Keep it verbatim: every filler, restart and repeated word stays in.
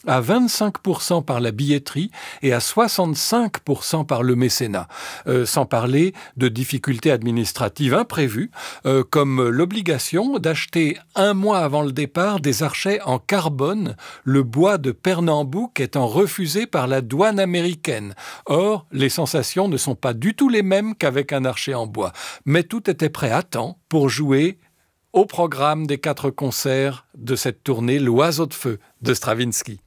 à vingt-cinq pour cent par la billetterie et à soixante-cinq pour cent par le mécénat. Euh, sans parler de difficultés administratives imprévues, euh, comme l'obligation d'acheter un mois avant le départ des archets en carbone, le bois de Pernambouc étant refusé par la douane américaine. Or, les sensations ne sont pas du tout les mêmes qu'avec un archet en bois. Mais tout était prêt à temps pour jouer au programme des quatre concerts de cette tournée L'Oiseau de Feu de Stravinsky.